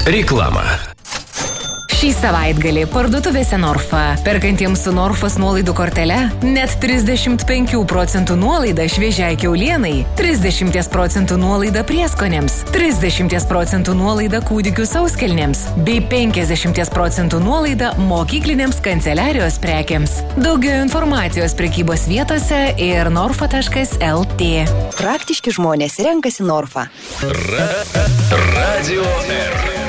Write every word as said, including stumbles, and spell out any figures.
Reklama. Šį savaitgalį parduotuvėse Norfa. Perkantiems su Norfos nuolaidų kortele net trisdešimt penkių procentų nuolaida šviežiai kiaulienai, trisdešimt procentų nuolaida prieskoniams, trisdešimt procentų nuolaida kūdikių sauskelnėms bei penkiasdešimt procentų nuolaida mokyklinėms kanceliarijos prekiams. Daugiau informacijos prekybos vietose ir norfa taškas el tė. Praktiški žmonės renkasi Norfa. Ra- Radio R.